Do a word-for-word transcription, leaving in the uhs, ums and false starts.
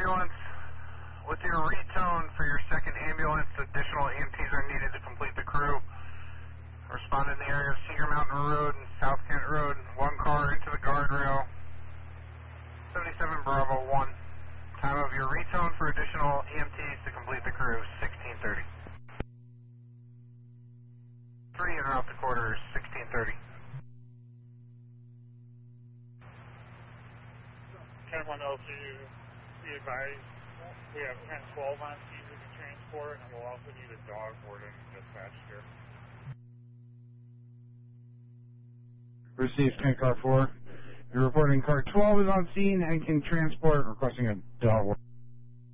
ambulance. With your retone for your second ambulance, additional E M Ts are needed to complete the crew. Respond in the area of Cedar Mountain Road and South Kent Road. One car into the guardrail. seventy-seven Bravo one. Time of your retone for additional E M Ts to complete the crew, sixteen thirty. Three in route to quarters, sixteen thirty. ten one oh two, be advised, we have ten twelve on scene we can transport, and we'll also need a dog boarding dispatch here. Received ten car four. You're reporting car twelve is on scene and can transport, requesting a dog.